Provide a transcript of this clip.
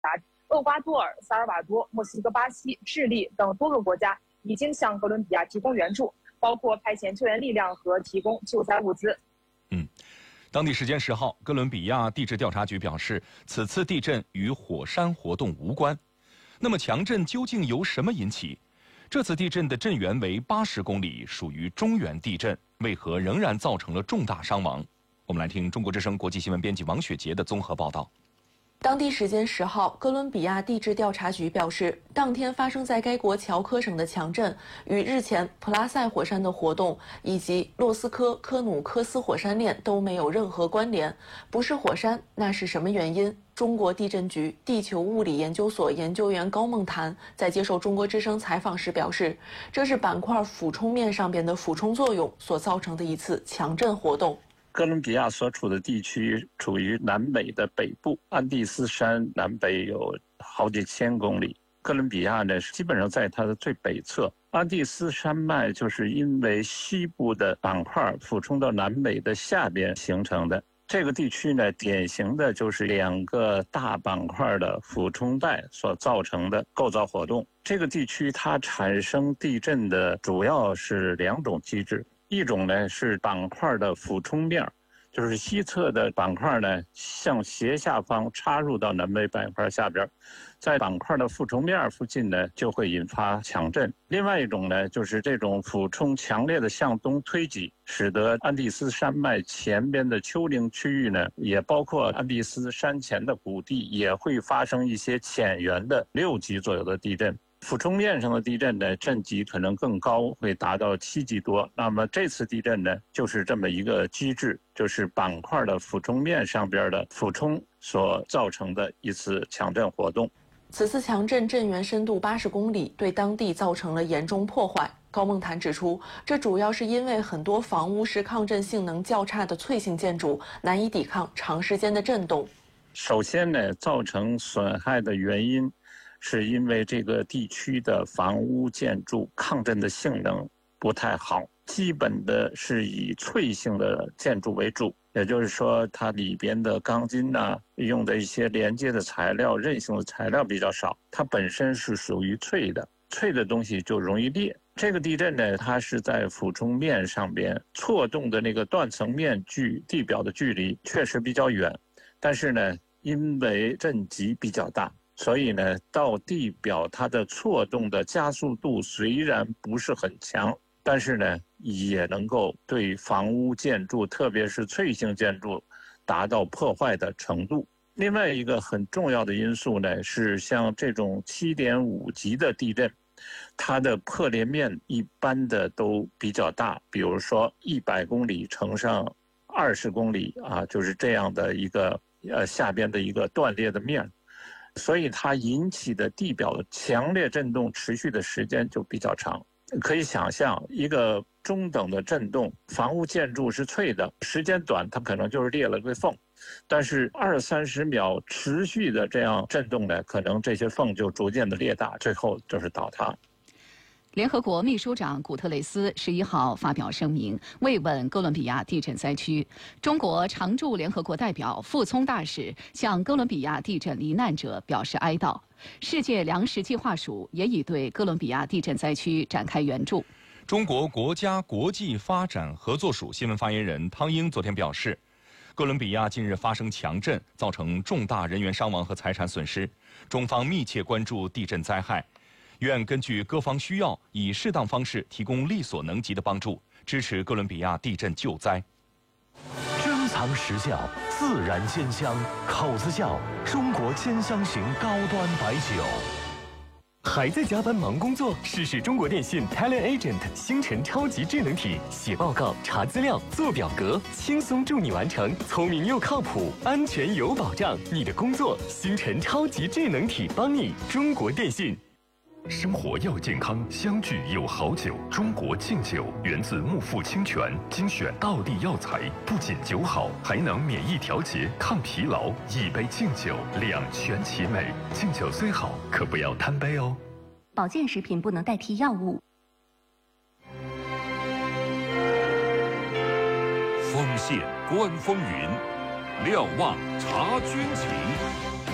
厄瓜多尔、萨尔瓦多、墨西哥、巴西、智利等多个国家已经向哥伦比亚提供援助，包括派遣救援力量和提供救灾物资。 当地时间10号，哥伦比亚地质调查局表示，此次地震与火山活动无关。那么强震究竟由什么引起？这次地震的震源为80公里，属于中原地震，为何仍然造成了重大伤亡？我们来听中国之声国际新闻编辑王雪杰的综合报道。 当地时间10号，哥伦比亚地质调查局表示，当天发生在该国乔科省的强震与日前普拉塞火山的活动以及洛斯科科努科斯火山链都没有任何关联。不是火山，那是什么原因？中国地震局地球物理研究所研究员高梦谈在接受中国之声采访时表示，这是板块俯冲面上边的俯冲作用所造成的一次强震活动。 哥伦比亚所处的地区处于南美的北部，安第斯山南北有好几千公里。哥伦比亚呢，基本上在它的最北侧。安第斯山脉就是因为西部的板块俯冲到南美的下边形成的。这个地区呢，典型的就是2个大板块的俯冲带所造成的构造活动。这个地区它产生地震的主要是2种机制。一种呢是板块的俯冲面，就是西侧的板块呢向斜下方插入到南美板块下边，在板块的俯冲面附近呢就会引发强震。另外一种呢就是这种俯冲强烈的向东推挤，使得安第斯山脉前边的丘陵区域呢，也包括安第斯山前的谷地，也会发生一些浅源的6级左右的地震。俯冲面上的地震呢，震级可能更高，会达到7级多。那么这次地震呢，就是这么一个机制，就是板块的俯冲面上边的俯冲所造成的一次强震活动。 此次强震震源深度80公里，对当地造成了严重破坏。高梦谈指出，这主要是因为很多房屋是抗震性能较差的脆性建筑，难以抵抗长时间的震动。 首先呢，造成损害的原因是因为这个地区的房屋建筑抗震的性能不太好，基本的是以脆性的建筑为主，也就是说它里边的钢筋用的一些连接的材料、韧性的材料比较少，它本身是属于脆的，脆的东西就容易裂。这个地震呢，它是在俯冲面上边错动的那个断层面距地表的距离确实比较远，但是呢，因为震级比较大，所以呢，到地表它的错动的加速度虽然不是很强，但是呢，也能够对房屋建筑，特别是脆性建筑，达到破坏的程度。另外一个很重要的因素呢，是像这种7.5级的地震，它的破裂面一般的都比较大，比如说100公里乘上20公里就是这样的一个下边的一个断裂的面。所以它引起的地表的强烈震动持续的时间就比较长。可以想象，一个中等的震动，房屋建筑是脆的，时间短它可能就是裂了个缝，但是20-30秒持续的这样震动呢，可能这些缝就逐渐的裂大，最后就是倒塌。 联合国秘书长古特雷斯11号发表声明，慰问哥伦比亚地震灾区。中国常驻联合国代表傅聪大使向哥伦比亚地震罹难者表示哀悼。世界粮食计划署也已对哥伦比亚地震灾区展开援助。 中国国家国际发展合作署新闻发言人汤英昨天表示，哥伦比亚近日发生强震，造成重大人员伤亡和财产损失，中方密切关注地震灾害，愿根据各方需要，以适当方式提供力所能及的帮助，支持哥伦比亚地震救灾。 珍藏实效，自然鲜香，口子窖中国兼香型高端白酒。还在加班忙工作？试试中国电信 TeleAgent 星辰超级智能体，写报告、查资料、做表格，轻松助你完成，聪明又靠谱，安全有保障。你的工作，星辰超级智能体帮你。中国电信。 生活要健康，相聚有好酒。中国敬酒源自木富清泉，精选道地药材，不仅酒好，还能免疫调节、抗疲劳。一杯敬酒，两全其美。敬酒虽好，可不要贪杯哦。 保健食品不能代替药物。 锋线观风云，瞭望察军情。